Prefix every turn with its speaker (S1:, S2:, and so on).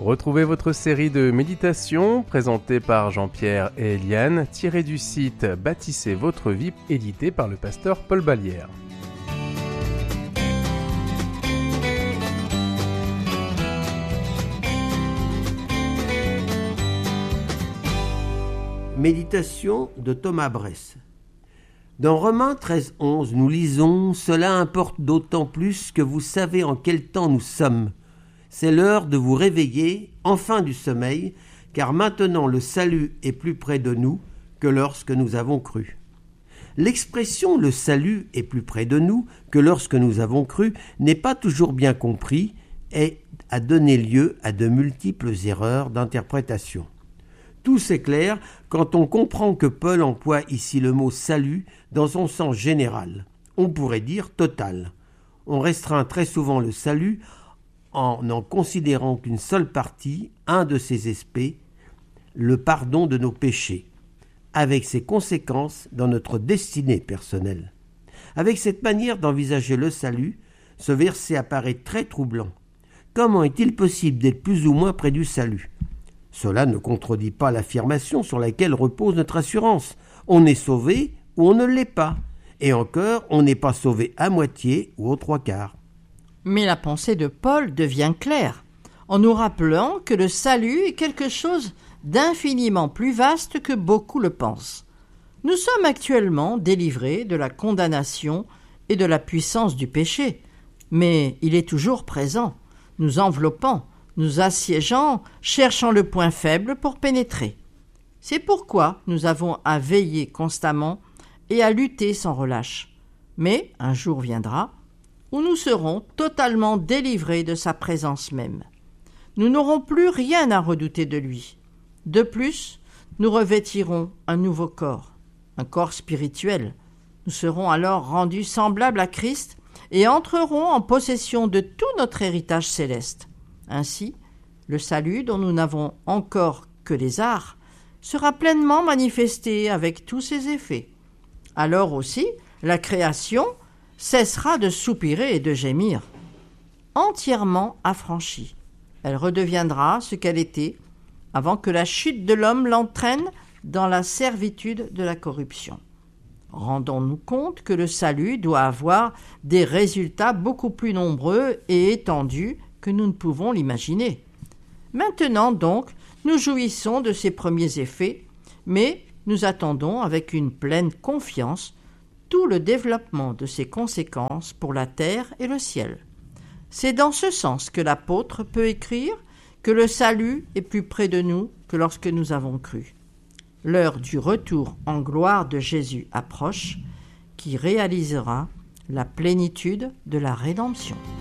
S1: Retrouvez votre série de méditations présentée par Jean-Pierre et Eliane, tirée du site Bâtissez votre vie, édité par le pasteur Paul Ballière.
S2: Méditation de Thomas Bress. Dans Romains 13:11, nous lisons « Cela importe d'autant plus que vous savez en quel temps nous sommes. C'est l'heure de vous réveiller, enfin du sommeil, car maintenant le salut est plus près de nous que lorsque nous avons cru. » L'expression « le salut est plus près de nous que lorsque nous avons cru » n'est pas toujours bien compris et a donné lieu à de multiples erreurs d'interprétation. Tout s'éclaire quand on comprend que Paul emploie ici le mot « salut » dans son sens général. On pourrait dire « total ». On restreint très souvent le salut en n'en considérant qu'une seule partie, un de ses aspects, le pardon de nos péchés, avec ses conséquences dans notre destinée personnelle. Avec cette manière d'envisager le salut, ce verset apparaît très troublant. Comment est-il possible d'être plus ou moins près du salut ? Cela ne contredit pas l'affirmation sur laquelle repose notre assurance. On est sauvé ou on ne l'est pas. Et encore, on n'est pas sauvé à moitié ou aux trois quarts.
S3: Mais la pensée de Paul devient claire, en nous rappelant que le salut est quelque chose d'infiniment plus vaste que beaucoup le pensent. Nous sommes actuellement délivrés de la condamnation et de la puissance du péché, mais il est toujours présent, nous enveloppant, nous assiégeant, cherchant le point faible pour pénétrer. C'est pourquoi nous avons à veiller constamment et à lutter sans relâche. Mais un jour viendra où nous serons totalement délivrés de sa présence même. Nous n'aurons plus rien à redouter de lui. De plus, nous revêtirons un nouveau corps, un corps spirituel. Nous serons alors rendus semblables à Christ et entrerons en possession de tout notre héritage céleste. Ainsi, le salut dont nous n'avons encore que les arts sera pleinement manifesté avec tous ses effets. Alors aussi, la création cessera de soupirer et de gémir. Entièrement affranchie, elle redeviendra ce qu'elle était avant que la chute de l'homme l'entraîne dans la servitude de la corruption. Rendons-nous compte que le salut doit avoir des résultats beaucoup plus nombreux et étendus que nous ne pouvons l'imaginer. Maintenant donc, nous jouissons de ces premiers effets, mais nous attendons avec une pleine confiance tout le développement de ses conséquences pour la terre et le ciel. C'est dans ce sens que l'apôtre peut écrire que le salut est plus près de nous que lorsque nous avons cru. L'heure du retour en gloire de Jésus approche, qui réalisera la plénitude de la rédemption.